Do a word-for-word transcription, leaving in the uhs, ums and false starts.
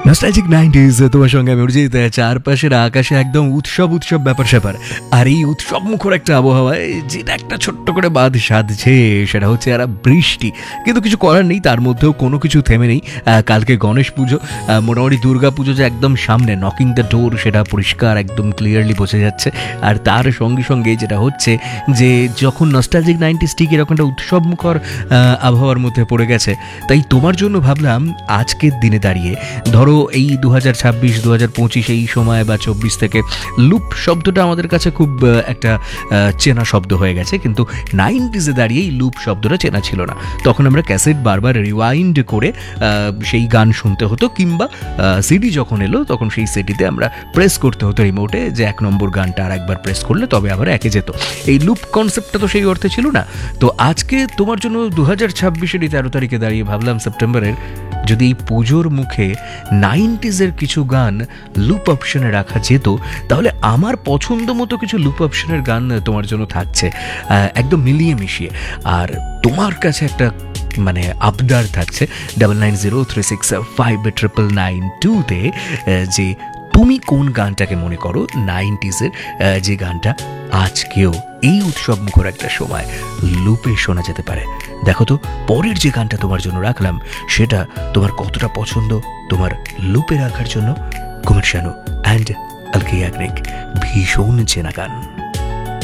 Nostalgic nineties তোমার সঙ্গে আমি অরিজিৎ। চারপাশের আকাশে একদম উৎসব উৎসব ব্যাপার স্যাপার, আর এই উৎসব মুখর একটা আবহাওয়ায় যেটা একটা ছোট্ট করে বাদ সাধছে সেটা হচ্ছে আর বৃষ্টি। কিন্তু কিছু করার নেই, তার মধ্যেও কোনো কিছু থেমে নেই। কালকে গণেশ পুজো, মোটামুটি দুর্গা পুজো যে একদম সামনে, নকিং দ্য ডোর, সেটা পরিষ্কার একদম ক্লিয়ারলি বোঝা যাচ্ছে। আর তার সঙ্গে সঙ্গে যেটা হচ্ছে যে যখন নস্টালজিক নাইনটিজ ঠিক এরকম একটা উৎসব মুখর আবহাওয়ার মধ্যে পড়ে গেছে, তাই তোমার জন্য ভাবলাম আজকের দিনে দাঁড়িয়ে, ধরো এই দু হাজার ছাব্বিশ দু হাজার পঁচিশ এই সময় বা চব্বিশ থেকে লুপ শব্দটা আমাদের কাছে খুব একটা চেনা শব্দ হয়ে গেছে, কিন্তু নাইনটিজে দাঁড়িয়ে এই লুপ শব্দটা চেনা ছিল না। তখন আমরা ক্যাসেট বারবার রিওয়াইন্ড করে সেই গান শুনতে হতো, কিংবা সিডি যখন এলো তখন সেই সিডিতে আমরা প্রেস করতে হতো রিমোটে, যে এক নম্বর গানটা আর একবার প্রেস করলে তবে আবার একে যেত। এই লুপ কনসেপ্টটা তো সেই অর্থে ছিল না। তো আজকে তোমার জন্য দু হাজার ছাব্বিশের এই তেরো তারিখে দাঁড়িয়ে ভাবলাম সেপ্টেম্বরের, যদি এই পুজোর মুখে নাইনটিজের কিছু গান লুপ অপশনে রাখা যেত, তাহলে আমার পছন্দ মতো কিছু লুপ অপশনের গান তোমার জন্য থাকছে একদম মিলিয়ে মিশিয়ে। আর তোমার কাছে একটা মানে আবদার থাকছে double nine zero three six five triple nine টুতে, যে তুমি কোন গানটাকে মনে করো নাইনটিজের, যে গানটা আজকেও এই উৎসব মুখর একটা সময় লুপে শোনা যেতে পারে। দেখো তো পরের যে গানটা তোমার জন্য রাখলাম সেটা তোমার কতটা পছন্দ তোমার লুপে রাখার জন্য। কুমার শানু অ্যান্ড আলকা ইয়াগনিক, ভীষণ চেনা গান।